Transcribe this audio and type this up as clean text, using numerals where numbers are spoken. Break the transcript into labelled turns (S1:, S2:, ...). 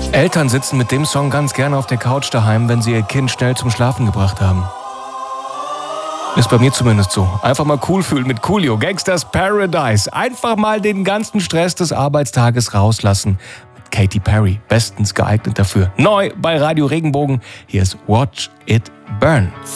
S1: Eltern sitzen mit dem Song ganz gerne auf der Couch daheim, wenn sie ihr Kind schnell zum Schlafen gebracht haben. Ist bei mir zumindest so. Einfach mal cool fühlen mit Coolio, Gangsters Paradise. Einfach mal den ganzen Stress des Arbeitstages rauslassen. Mit Katy Perry, bestens geeignet dafür. Neu bei Radio Regenbogen. Hier ist Watch It Burn.